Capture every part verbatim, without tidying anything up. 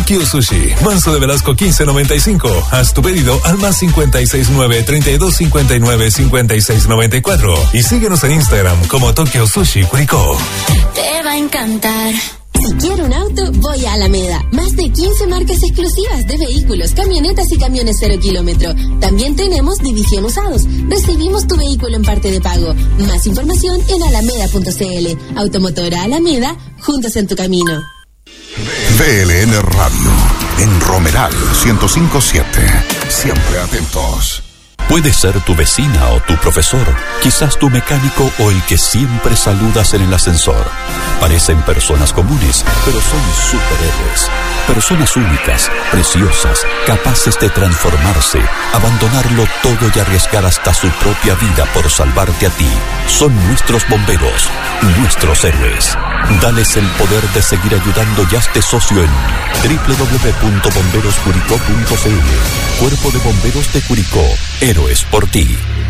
Tokyo Sushi, Manso de Velasco quince noventa y cinco. Haz tu pedido al más cincuenta y seis nueve, treinta y dos cincuenta y nueve, cincuenta y seis noventa y cuatro. Y síguenos en Instagram como Tokyo Sushi Curicó. Te va a encantar. Si quiero un auto, voy a Alameda. Más de quince marcas exclusivas de vehículos, camionetas y camiones cero kilómetro. También tenemos división usados. Recibimos tu vehículo en parte de pago. Más información en alameda punto c l. Automotora Alameda, juntos en tu camino. V L N Radio, en Romeral ciento cinco punto siete. Siempre atentos. Puede ser tu vecina o tu profesor, quizás tu mecánico o el que siempre saludas en el ascensor. Parecen personas comunes, pero son superhéroes. Personas únicas, preciosas, capaces de transformarse, abandonarlo todo y arriesgar hasta su propia vida por salvarte a ti. Son nuestros bomberos, nuestros héroes. Dales el poder de seguir ayudando y hazte socio en doble u doble u doble u punto bomberos curicó punto c l. Cuerpo de Bomberos de Curicó. Héroes por ti.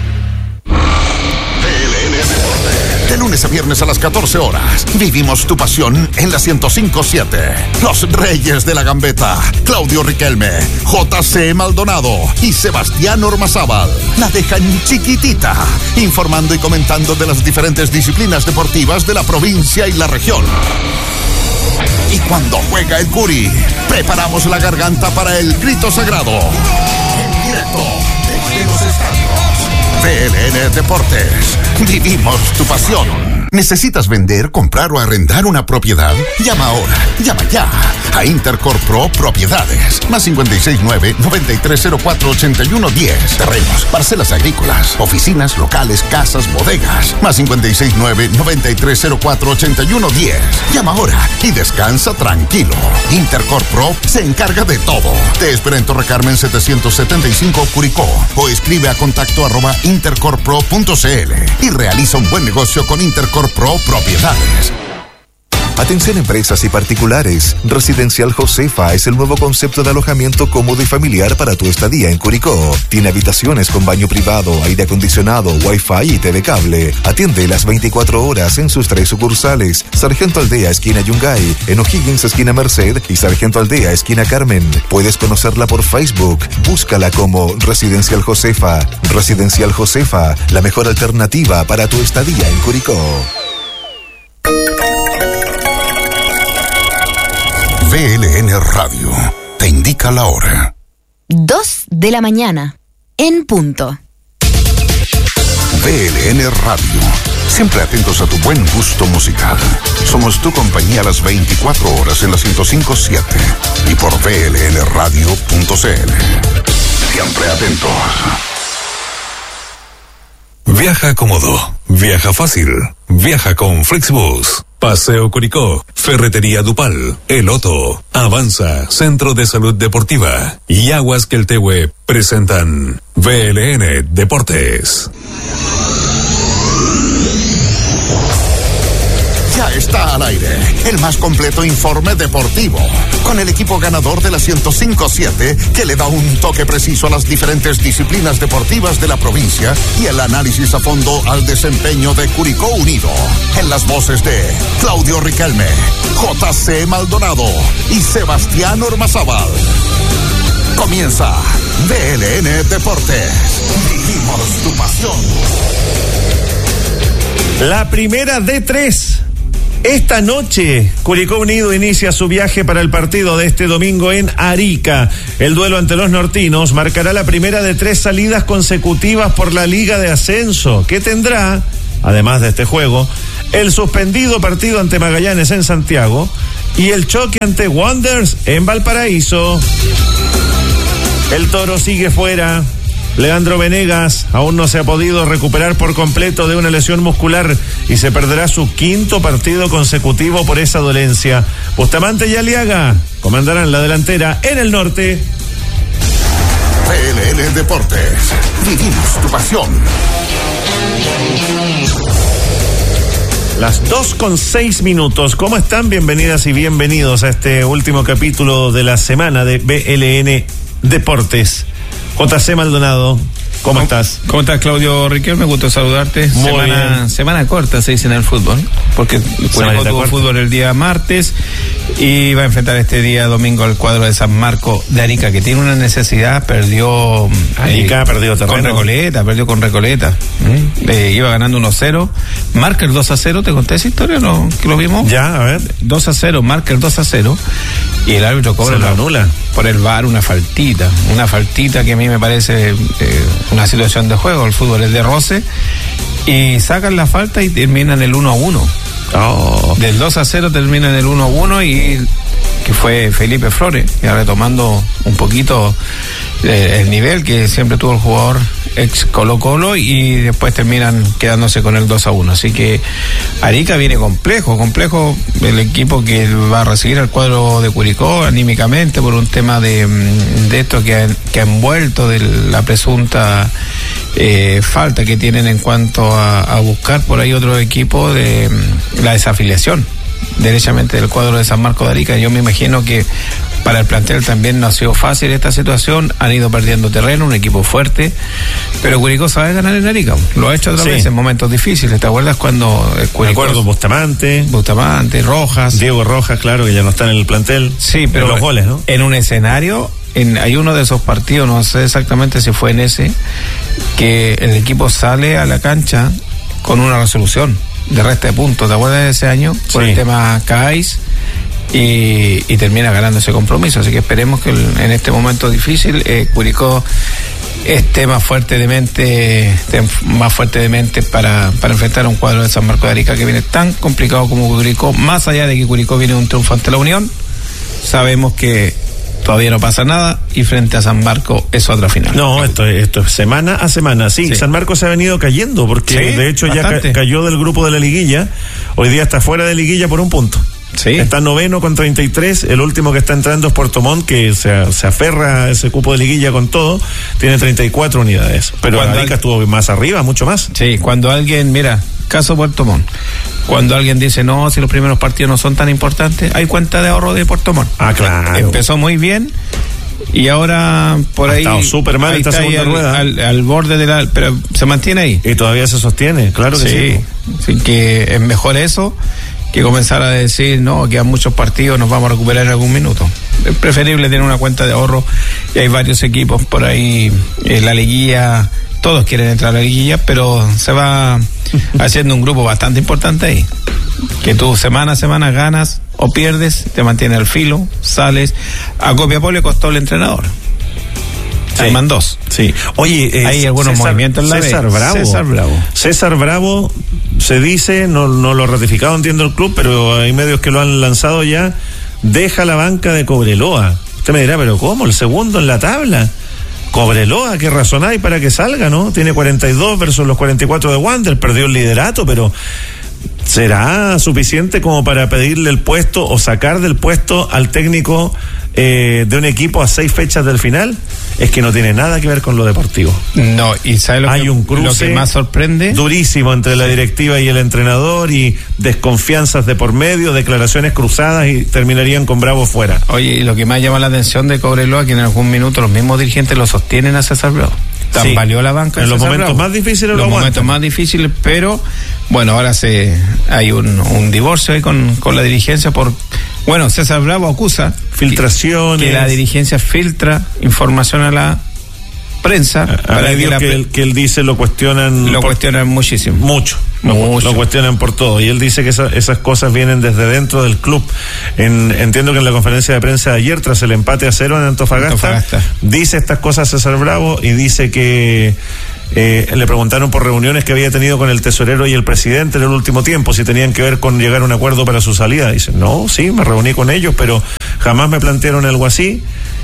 De lunes a viernes a las catorce horas, vivimos tu pasión en la ciento cinco punto siete. Los Reyes de la Gambeta, Claudio Riquelme, J C Maldonado y Sebastián Ormazábal la dejan chiquitita, informando y comentando de las diferentes disciplinas deportivas de la provincia y la región. Y cuando juega el Curi, preparamos la garganta para el grito sagrado. En directo desde los estadios. V L N Deportes. Vivimos tu pasión. ¿Necesitas vender, comprar o arrendar una propiedad? Llama ahora, llama ya a Intercorp Pro Propiedades. Más cincuenta y seis nueve, noventa y tres cero cuatro, ochenta y uno diez. Terrenos, parcelas agrícolas, oficinas, locales, casas, bodegas. Más cincuenta y seis nueve, noventa y tres cero cuatro, ochenta y uno diez. Llama ahora y descansa tranquilo. Intercorp Pro se encarga de todo. Te espera en Torre Carmen setecientos setenta y cinco Curicó o escribe a contacto arroba intercorpro punto c l y realiza un buen negocio con Intercorp Pro Propiedades. Atención empresas y particulares. Residencial Josefa es el nuevo concepto de alojamiento cómodo y familiar para tu estadía en Curicó. Tiene habitaciones con baño privado, aire acondicionado, wifi y T V cable. Atiende las veinticuatro horas en sus tres sucursales. Sargento Aldea, esquina Yungay, en O'Higgins, esquina Merced y Sargento Aldea, esquina Carmen. Puedes conocerla por Facebook. Búscala como Residencial Josefa. Residencial Josefa, la mejor alternativa para tu estadía en Curicó. V L N Radio te indica la hora. Dos de la mañana, en punto. V L N Radio, siempre atentos a tu buen gusto musical. Somos tu compañía a las veinticuatro horas en la ciento cinco punto siete y por V L N radio punto c l. Siempre atentos. Viaja cómodo, viaja fácil, viaja con Flixbus. Paseo Curicó, Ferretería Dupal, El Otto, Avanza, Centro de Salud Deportiva y Aguas Queltehue presentan V L N Deportes. Ya está al aire el más completo informe deportivo, con el equipo ganador de la ciento cinco punto siete que le da un toque preciso a las diferentes disciplinas deportivas de la provincia y el análisis a fondo al desempeño de Curicó Unido. En las voces de Claudio Riquelme, J C Maldonado y Sebastián Ormazábal. Comienza V L N Deportes. Vivimos tu pasión. La primera de tres. Esta noche, Curicó Unido inicia su viaje para el partido de este domingo en Arica. El duelo ante los nortinos marcará la primera de tres salidas consecutivas por la Liga de Ascenso, que tendrá, además de este juego, el suspendido partido ante Magallanes en Santiago y el choque ante Wanderers en Valparaíso. El Toro sigue fuera. Leandro Venegas aún no se ha podido recuperar por completo de una lesión muscular y se perderá su quinto partido consecutivo por esa dolencia. Bustamante y Aliaga comandarán la delantera en el norte. V L N Deportes, vivimos tu pasión. Las dos con seis minutos. ¿Cómo están? Bienvenidas y bienvenidos a este último capítulo de la semana de V L N Deportes. J C Maldonado, ¿Cómo estás? ¿Cómo estás, Claudio Riquelme? Me gusta saludarte. Muy semana, bien. semana corta se dice en el fútbol, porque Curicó tuvo fútbol el día martes y va a enfrentar este día domingo al cuadro de San Marco de Arica, que tiene una necesidad. Perdió Arica, eh, perdió terreno. Con Recoleta, perdió con Recoleta. ¿Mm? Eh, iba ganando uno a cero. Marca el dos a cero. ¿Te conté esa historia, no? ¿Que lo vimos? Ya, a ver. dos a cero, marca el dos a cero. Y el árbitro cobra Se lo anula. Por el V A R una faltita. Una faltita que a mí me parece eh, una situación de juego. El fútbol es de roce. Y sacan la falta y terminan el uno a uno. Oh. Del dos a cero terminan el uno a uno y que fue Felipe Flores, ya retomando un poquito eh, el nivel que siempre tuvo el jugador ex Colo Colo, y después terminan quedándose con el dos a uno. Así que Arica viene complejo, complejo el equipo que va a recibir al cuadro de Curicó anímicamente por un tema de, de esto que ha, que ha envuelto de la presunta eh, falta que tienen en cuanto a, a buscar por ahí otro equipo de la desafiliación derechamente del cuadro de San Marco de Arica. Yo me imagino que para el plantel también no ha sido fácil esta situación, han ido perdiendo terreno, un equipo fuerte, pero Curicó sabe ganar en Arica, lo ha hecho otra sí. vez en momentos difíciles. ¿Te acuerdas cuando Curicó? Me acuerdo, Bustamante, Bustamante, Rojas, Diego Rojas, claro, que ya no están en el plantel. Sí, pero en los goles, ¿no? En un escenario, en, hay uno de esos partidos, no sé exactamente si fue en ese, que el equipo sale a la cancha con una resolución de resta de puntos. ¿Te acuerdas de ese año? Por sí. el tema Cais. Y, y termina ganando ese compromiso. Así que esperemos que el, en este momento difícil eh, Curicó esté más fuerte de mente, esté más fuerte de mente para, para enfrentar a un cuadro de San Marco de Arica que viene tan complicado como Curicó. Más allá de que Curicó viene un triunfo ante la Unión, sabemos que todavía no pasa nada y frente a San Marco es otra final. No, esto, esto es semana a semana. Sí, sí, San Marco se ha venido cayendo porque sí, de hecho bastante. ya ca- cayó del grupo de la liguilla. Hoy día está fuera de liguilla por un punto. Sí. Está noveno con treinta y tres, el último que está entrando es Puerto Montt, que se, se aferra a ese cupo de liguilla con todo, tiene treinta y cuatro unidades, pero Arica al... estuvo más arriba, mucho más. Sí, cuando alguien, mira, caso Puerto Montt, cuando alguien dice, no, si los primeros partidos no son tan importantes, hay cuenta de ahorro de Puerto Montt. Ah, claro. Empezó muy bien y ahora por ha ahí estado súper mal esta está segunda al, rueda al, al borde de la, pero se mantiene ahí y todavía se sostiene, claro que sí, sí. Así que es mejor eso que comenzar a decir, no, quedan muchos partidos, nos vamos a recuperar en algún minuto. Es preferible tener una cuenta de ahorro, y hay varios equipos por ahí, en la liguilla, todos quieren entrar a la liguilla, pero se va haciendo un grupo bastante importante ahí, que tú semana a semana ganas o pierdes, te mantiene al filo, sales. A Copiapó le costó el entrenador. Sí. Hay dos. Sí. Oye, eh, hay algunos César, movimientos en la César B. Bravo. César Bravo. César Bravo se dice, no, no lo ha ratificado, entiendo el club, pero hay medios que lo han lanzado ya. Deja la banca de Cobreloa. Usted me dirá, pero ¿cómo? El segundo en la tabla. Cobreloa, ¿qué razón hay para que salga, no? Tiene cuarenta y dos versus los cuarenta y cuatro de Wander, perdió el liderato, pero ¿será suficiente como para pedirle el puesto o sacar del puesto al técnico eh, de un equipo a seis fechas del final? Es que no tiene nada que ver con lo deportivo. No, y ¿sabe lo, Hay que, un cruce lo que más sorprende? Durísimo entre la directiva y el entrenador, y desconfianzas de por medio, declaraciones cruzadas, y terminarían con Bravo fuera. Oye, y lo que más llama la atención de Cobreloa, que en algún minuto los mismos dirigentes lo sostienen a César Bravo. Tan sí, valió la banca en los César momentos Bravo. más difíciles, los momentos más difíciles, pero bueno, ahora se hay un, un divorcio ahí con, con la dirigencia por, bueno, César Bravo acusa filtraciones, que, que la dirigencia filtra información a la prensa, a, para a que, la, que, él, que él dice lo cuestionan lo por, cuestionan muchísimo mucho lo, mucho lo cuestionan por todo, y él dice que esa, esas cosas vienen desde dentro del club. En, entiendo que en la conferencia de prensa de ayer, tras el empate a cero en Antofagasta, Antofagasta. dice estas cosas César Bravo, y dice que eh, le preguntaron por reuniones que había tenido con el tesorero y el presidente en el último tiempo, si tenían que ver con llegar a un acuerdo para su salida. Dice, no, sí, me reuní con ellos, pero jamás me plantearon algo así.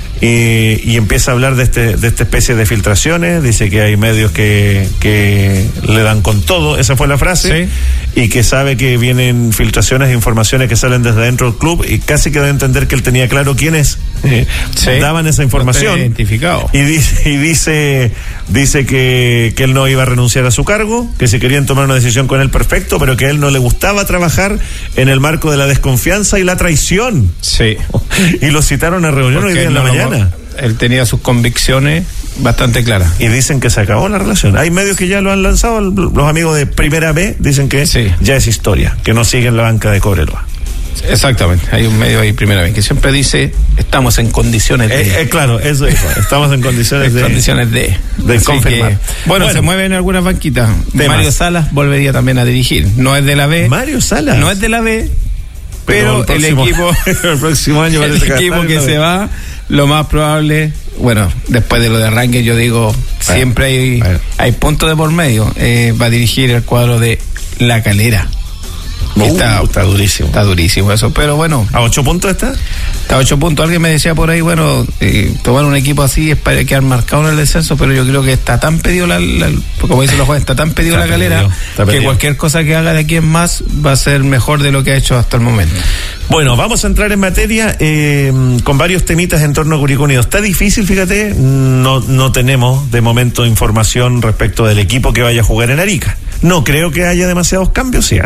Y, y empieza a hablar de este de esta especie de filtraciones, dice que hay medios que, que le dan con todo, esa fue la frase, sí. Y que sabe que vienen filtraciones e informaciones que salen desde dentro del club, y casi que da a entender que él tenía claro quiénes eh, sí. daban esa información, identificado. y dice y dice dice que, que él no iba a renunciar a su cargo, que si querían tomar una decisión con él, perfecto, pero que a él no le gustaba trabajar en el marco de la desconfianza y la traición. Sí. Y lo citaron a reunión hoy día en la mañana. Él tenía sus convicciones bastante clara. Y dicen que se acabó la relación. Hay medios que ya lo han lanzado, los amigos de Primera B dicen que sí, ya es historia, que no siguen la banca de Cobreloa. Exactamente, hay un medio ahí Primera vez que siempre dice estamos en condiciones de eh, eh, claro, eso dijo, estamos en condiciones de condiciones de, de confirmar. Que, bueno, bueno, se mueven algunas banquitas. Temas. Mario Salas volvería también a dirigir, no es de la B. Mario Salas no es de la B, pero, pero el, próximo, el equipo el próximo año el equipo que, que se va, lo más probable, bueno, después de lo de Arranque yo digo, bueno, siempre hay bueno. hay puntos de por medio, eh, va a dirigir el cuadro de La Calera. Uh, está, está durísimo. Está durísimo eso, pero bueno. ¿A ocho puntos está? Está a ocho puntos. Alguien me decía por ahí, bueno, eh, tomar un equipo así es para quedar marcado en el descenso, pero yo creo que está tan pedido, la, la como dicen los jueces, está tan pedido está La Calera, pedido, que pedido. Cualquier cosa que haga de aquí en más va a ser mejor de lo que ha hecho hasta el momento. Bueno, vamos a entrar en materia eh, con varios temitas en torno a Curicó Unido. Está difícil, fíjate, no, no tenemos de momento información respecto del equipo que vaya a jugar en Arica. No creo que haya demasiados cambios, ¿sí?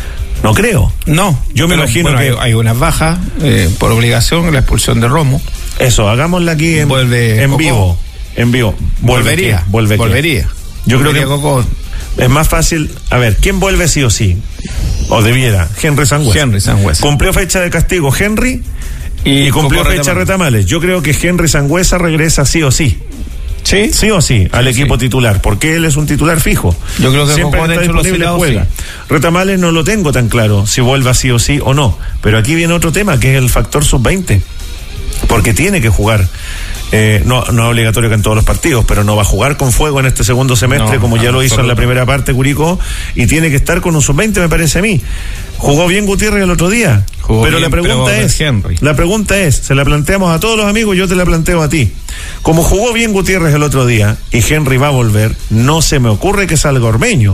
No creo. No. Yo me pero, imagino bueno, que hay, hay unas bajas eh, por obligación, la expulsión de Romo. Eso, hagámosla aquí en, Vuelve en vivo. En vivo. Volvería. Vuelve Volvería. Yo Volvería creo que Coco. Es más fácil. A ver, ¿quién vuelve sí o sí? O debiera. Henry Sangüesa. Henry Sangüesa. Cumplió fecha de castigo Henry y, y cumplió Coco fecha Retamales. Retamales. Yo creo que Henry Sangüesa regresa sí o sí. ¿Sí? Sí o sí, al sí, equipo sí. titular, porque él es un titular fijo. Yo creo que siempre está disponible, juega. Sí. Retamales no lo tengo tan claro, si vuelva sí o sí o no. Pero aquí viene otro tema, que es el factor sub veinte. Porque tiene que jugar. Eh, no, no es obligatorio que en todos los partidos, pero no va a jugar con fuego en este segundo semestre, no, como ya lo hizo en la primera parte Curicó, y tiene que estar con un sub veinte, me parece a mí. Jugó bien Gutiérrez el otro día, Jugó pero bien, la pregunta pero es, Henry. la pregunta es, se la planteamos a todos los amigos, yo te la planteo a ti. Como jugó bien Gutiérrez el otro día y Henry va a volver, no se me ocurre que salga Ormeño.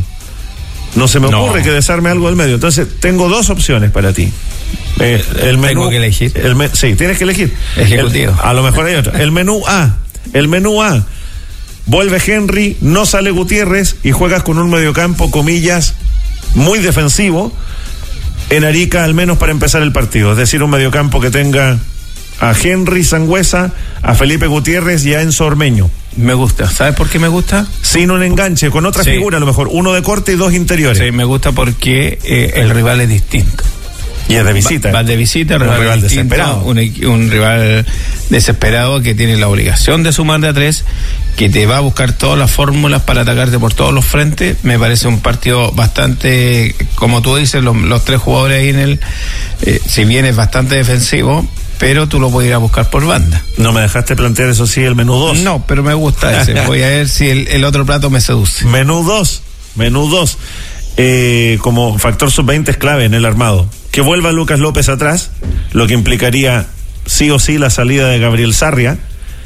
No se me no. ocurre que desarme algo del medio. Entonces, tengo dos opciones para ti. Eh, el menú, Tengo que elegir. El me, sí, tienes que elegir. Ejecutivo. El, a lo mejor hay otro. El menú A. El menú A. Vuelve Henry, no sale Gutiérrez y juegas con un mediocampo, comillas, muy defensivo en Arica, al menos para empezar el partido. Es decir, un mediocampo que tenga a Henry Sangüesa, a Felipe Gutiérrez y a Enzo Ormeño. Me gusta. ¿Sabes por qué me gusta? Sin un enganche, con otra sí. figura, a lo mejor uno de corte y dos interiores. Sí, me gusta porque eh, el rival es distinto. Y es de visita. Va, va de visita, un rival, rival distinto, desesperado. Un, un rival desesperado que tiene la obligación de sumar de a tres, que te va a buscar todas las fórmulas para atacarte por todos los frentes. Me parece un partido bastante, como tú dices, los, los tres jugadores ahí en el, eh, si bien es bastante defensivo, pero tú lo puedes ir a buscar por banda. No me dejaste plantear, eso sí, el menú dos. No, pero me gusta ese. Voy a ver si el, el otro plato me seduce. Menú dos. Menú dos. Eh, como factor sub veinte es clave en el armado. Que vuelva Lucas López atrás, lo que implicaría sí o sí la salida de Gabriel Sarria.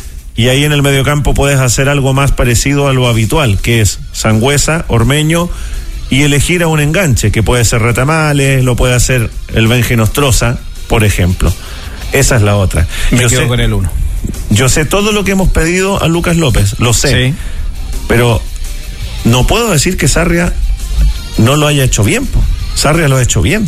Y ahí en el mediocampo puedes hacer algo más parecido a lo habitual, que es Sangüesa, Ormeño, y elegir a un enganche, que puede ser Retamales, lo puede hacer el Benji Nostroza, por ejemplo. Esa es la otra. Me yo quedo sé, con el uno. Yo sé todo lo que hemos pedido a Lucas López, lo sé. Sí. Pero no puedo decir que Sarria no lo haya hecho bien. Po. Sarria lo ha hecho bien.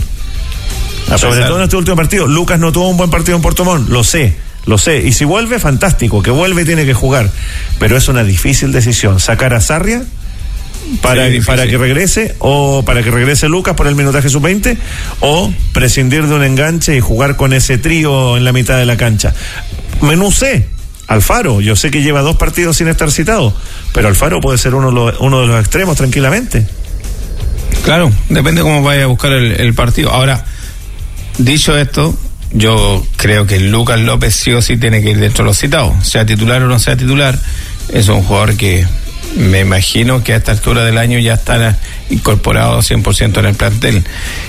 A Sobre pesar. todo en este último partido. Lucas no tuvo un buen partido en Puerto Montt, lo sé, lo sé. Y si vuelve, fantástico, que vuelve y tiene que jugar. Pero es una difícil decisión. Sacar a Sarria para, sí, para que regrese, o para que regrese Lucas por el minutaje sub veinte, o prescindir de un enganche y jugar con ese trío en la mitad de la cancha. Menú C, Alfaro. Yo sé que lleva dos partidos sin estar citado, pero Alfaro puede ser uno de los, uno de los extremos tranquilamente. Claro, depende cómo vaya a buscar el, el partido. Ahora, dicho esto, yo creo que Lucas López sí o sí tiene que ir dentro de los citados, sea titular o no sea titular. Es un jugador que me imagino que a esta altura del año ya estará incorporado cien por ciento en el plantel.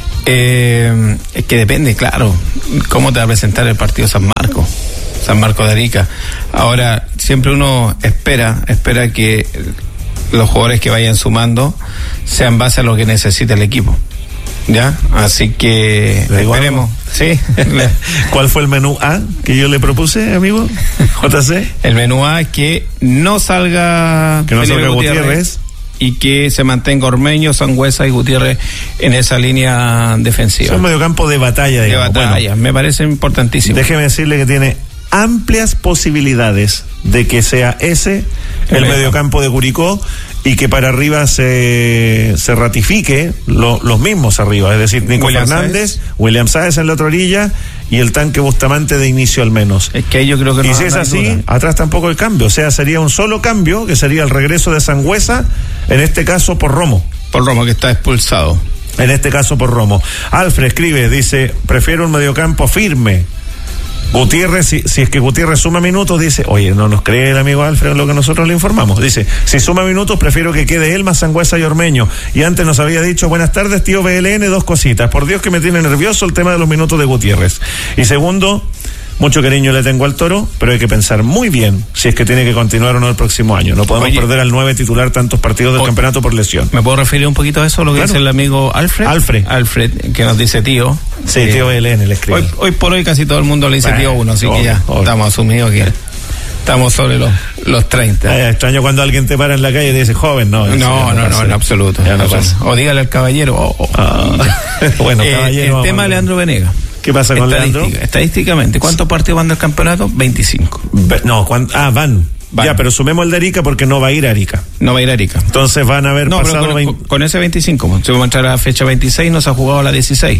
Eh, es que depende, claro, cómo te va a presentar el partido San Marcos, San Marcos de Arica. Ahora, siempre uno espera, espera que los jugadores que vayan sumando sean base a lo que necesita el equipo. ¿Ya? Así que esperemos. Sí. ¿Cuál fue el menú A que yo le propuse, amigo? J C. El menú A es que no salga que no salga Gutiérrez, Gutiérrez y que se mantenga Ormeño, Sangüesa y Gutiérrez en esa línea defensiva. Es un mediocampo de batalla, digamos. De batalla, bueno, me parece importantísimo. Déjeme decirle que tiene amplias posibilidades de que sea ese el mediocampo de Curicó y que para arriba se, se ratifique lo, los mismos arriba, es decir, Nico William Fernández, Sáez. William Sáez en la otra orilla y el tanque Bustamante de inicio al menos. Es que yo creo que no. Y si es así, duda. Atrás tampoco el cambio, o sea, sería un solo cambio, que sería el regreso de Sangüesa, en este caso por Romo. Por Romo, que está expulsado. En este caso por Romo. Alfred escribe, dice, prefiero un mediocampo firme. Gutiérrez, si, si es que Gutiérrez suma minutos, dice, oye, no nos cree el amigo Alfred lo que nosotros le informamos. Dice, si suma minutos, prefiero que quede él más Sangüesa y Ormeño. Y antes nos había dicho, buenas tardes, tío B L N, dos cositas. Por Dios que me tiene nervioso el tema de los minutos de Gutiérrez. Y segundo, mucho cariño le tengo al Toro, pero hay que pensar muy bien si es que tiene que continuar o no el próximo año. No podemos Oye, perder al nueve titular tantos partidos del o, campeonato por lesión. ¿Me puedo referir un poquito a eso, lo que claro. dice el amigo Alfred? Alfred. Alfred, que nos dice tío. Sí, eh, tío B L N le escribe. Hoy, hoy por hoy casi todo el mundo le dice bueno, tío uno, así obvio, que ya obvio. Estamos asumidos que estamos sobre los, los treinta. Ay, extraño cuando alguien te para en la calle y te dice joven, no. No, no, no, no, en absoluto. Ya no pasa. O dígale al caballero. Oh, oh. Ah, bueno, eh, caballero. El tema de Leandro Venegas. ¿Qué pasa con Leandro? Estadísticamente, ¿cuántos partidos van del campeonato? veinticinco. No, ah, van. van. Ya, pero sumemos el de Arica porque no va a ir a Arica. No va a ir a Arica. Entonces van a haber no, pasado... Con, veinte... con ese veinticinco, si vamos a entrar a la fecha veintiséis, nos ha jugado a la dieciséis.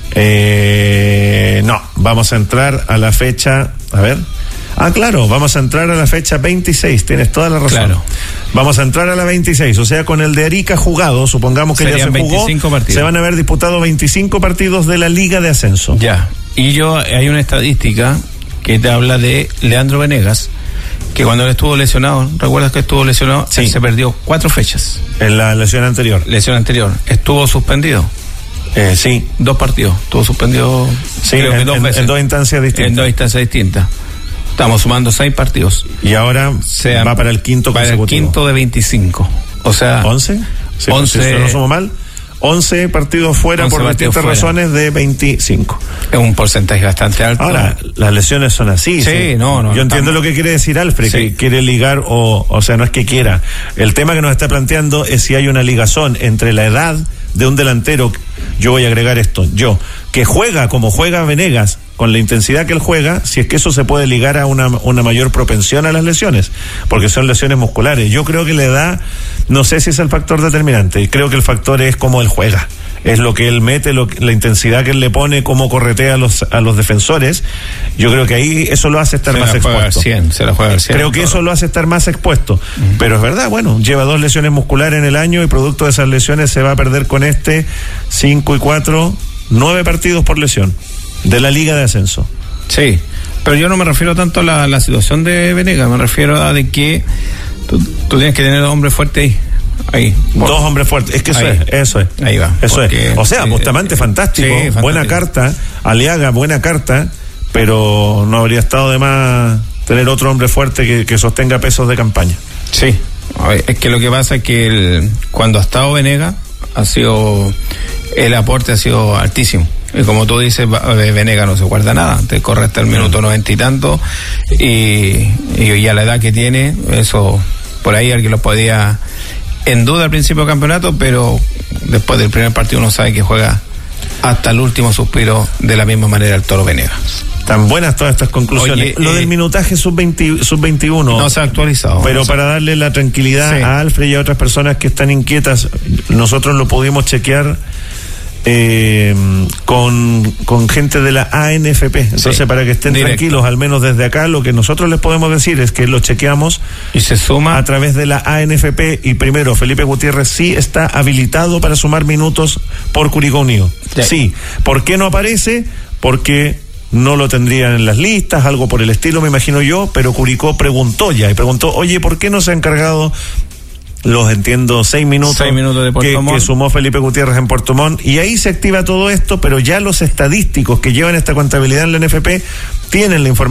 Eh, no, vamos a entrar a la fecha... A ver... Ah, claro, vamos a entrar a la fecha veintiséis, tienes toda la razón. Claro. Vamos a entrar a la veintiséis, o sea, con el de Arica jugado, supongamos que serían ya se jugó, partidos. Se van a haber disputado veinticinco partidos de la Liga de Ascenso. Ya, y yo, hay una estadística que te habla de Leandro Venegas, que cuando él estuvo lesionado, ¿recuerdas que estuvo lesionado? Sí. Él se perdió cuatro fechas. En la lesión anterior. Lesión anterior. Estuvo suspendido. Eh, sí. Dos partidos. Estuvo suspendido. Sí, creo en, que dos en, veces. En dos instancias distintas. En dos instancias distintas. Estamos sumando seis partidos. Y ahora sea, va para el quinto para consecutivo. el quinto de veinticinco. O sea... ¿once? Sí, once. Si no sumo mal. once partidos fuera once por distintas fuera. razones de veinticinco. Es un porcentaje bastante alto. Ahora, las lesiones son así. Sí, sí. no, no. Yo entiendo estamos... lo que quiere decir Alfred, sí. que quiere ligar, o, o sea, no es que quiera. El tema que nos está planteando es si hay una ligazón entre la edad de un delantero, yo voy a agregar esto, yo, que juega como juega Venegas, con la intensidad que él juega, si es que eso se puede ligar a una, una mayor propensión a las lesiones, porque son lesiones musculares. Yo creo que la edad, no sé si es el factor determinante, creo que el factor es cómo él juega, es lo que él mete, lo, la intensidad que él le pone, cómo corretea a los, a los defensores. Yo creo que ahí eso lo hace estar se más expuesto. cien, se la juega al cien, creo que todo. Eso lo hace estar más expuesto, uh-huh. Pero es verdad, bueno, lleva dos lesiones musculares en el año y producto de esas lesiones se va a perder con este cinco y cuatro, nueve partidos por lesión de la Liga de Ascenso. Sí, pero yo no me refiero tanto a la, la situación de Venegas, me refiero a de que tú, tú tienes que tener dos hombres fuertes ahí. Ahí, dos por... hombres fuertes, es que eso ahí. es, eso es. Ahí va. Eso porque, es. O sea, Bustamante, eh, fantástico, sí, fantástico, buena carta, Aliaga, buena carta, pero no habría estado de más tener otro hombre fuerte que, que sostenga pesos de campaña. Sí, es que lo que pasa es que el, cuando ha estado Venegas, ha sido, el aporte ha sido altísimo. Y como tú dices, Venegas no se guarda nada, te corre hasta el minuto noventa y tanto, y, y a la edad que tiene, eso, por ahí alguien lo podía en duda al principio del campeonato, pero después del primer partido uno sabe que juega hasta el último suspiro de la misma manera el Toro Venegas. Tan buenas todas estas conclusiones. Oye, Lo eh, del minutaje sub veinte, sub veintiuno. No se ha actualizado. Pero no para darle la tranquilidad sí. a Alfred y a otras personas que están inquietas, nosotros lo pudimos chequear eh, con, con gente de la A N F P. Entonces, sí, para que estén directo. tranquilos, al menos desde acá, lo que nosotros les podemos decir es que lo chequeamos y se suma a través de la A N F P. Y primero, Felipe Gutiérrez sí está habilitado para sumar minutos por Curicó Unido. Sí. sí. ¿Por qué no aparece? Porque no lo tendrían en las listas, algo por el estilo, me imagino yo, pero Curicó preguntó ya, y preguntó, oye, ¿por qué no se ha encargado los, entiendo, seis minutos, seis minutos de que, que sumó Felipe Gutiérrez en Puerto Montt? Y ahí se activa todo esto, pero ya los estadísticos que llevan esta contabilidad en la N F P tienen la información.